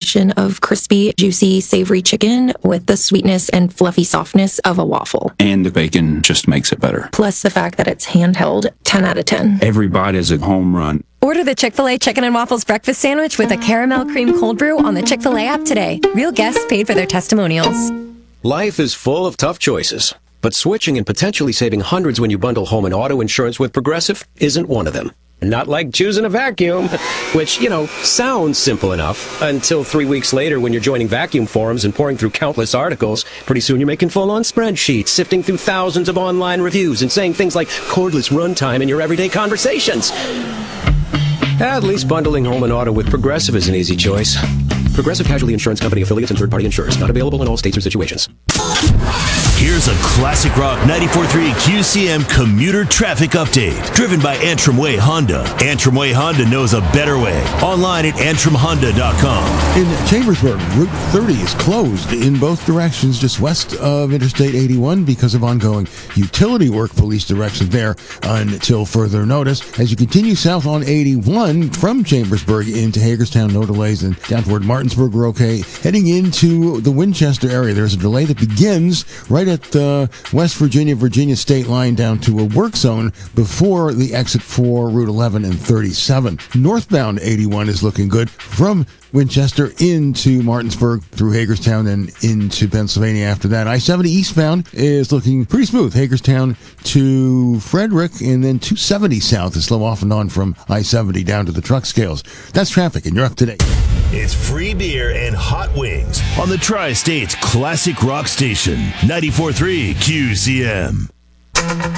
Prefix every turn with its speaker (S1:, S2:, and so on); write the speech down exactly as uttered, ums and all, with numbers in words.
S1: combination of crispy, juicy, savory chicken with the sweetness and fluffy softness of a waffle.
S2: And the bacon just makes it better.
S1: Plus the fact that it's handheld, ten out of ten.
S2: Every bite is a home run.
S3: Order the Chick-fil-A Chicken and Waffles Breakfast Sandwich with a caramel cream cold brew on the Chick-fil-A app today. Real guests paid for their testimonials.
S4: Life is full of tough choices, but switching and potentially saving hundreds when you bundle home and auto insurance with Progressive isn't one of them. Not like choosing a vacuum, which, you know, sounds simple enough until three weeks later when you're joining vacuum forums and pouring through countless articles. Pretty soon you're making full-on spreadsheets, sifting through thousands of online reviews and saying things like cordless runtime in your everyday conversations. At least bundling home and auto with Progressive is an easy choice. Progressive Casualty Insurance Company affiliates and third-party insurers. Not available in all states or situations.
S5: Here's a classic rock ninety-four point three Q C M commuter traffic update. Driven by Antrim Way Honda. Antrim Way Honda knows a better way. Online at antrim honda dot com.
S6: In Chambersburg, Route thirty is closed in both directions just west of Interstate eighty-one because of ongoing utility work. Police directions there until further notice. As you continue south on eighty-one from Chambersburg into Hagerstown, no delays, and down toward Martinsburg, we're okay. Heading into the Winchester area, there's a delay that begins right at the West Virginia, Virginia state line down to a work zone before the exit for Route eleven and thirty-seven. Northbound eighty-one is looking good from Winchester into Martinsburg through Hagerstown and into Pennsylvania after that. I seventy eastbound is looking pretty smooth. Hagerstown to Frederick, and then two seventy south is slow off and on from I seventy down to the truck scales. That's traffic, and you're up to date.
S5: It's free beer and hot wings on the Tri-State's classic rock station, ninety-four point three Q C M.